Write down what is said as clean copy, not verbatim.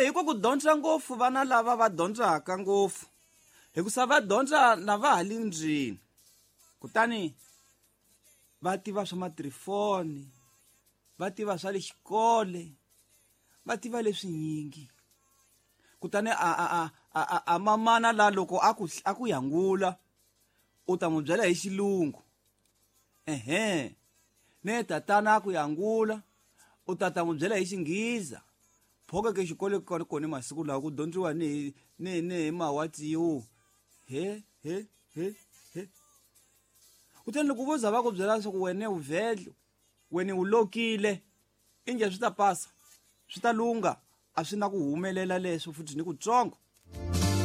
kambe hiko ku dyondza ngopfu vana lava va dyondzaka ngopfu hikusa va dyondza na va halindrini kutani va tiva swa matirifoni va tiva swa le xikole va tiva leswinyingi kutani a mamana la loko a ku yangula u ta mu byela hi xilungu ne tatana a ku yangula u ta mu byela hi xinghiza phoka ke xikole koni masiku lawa ku dyondziwa ni mawatiyo he kutani loko vo za va ku byela leswaku wena u vhedlo wena u lokile inge swi ta pasa swi ta lunga a swi na ku humelela leswo futhi ni ku tsongo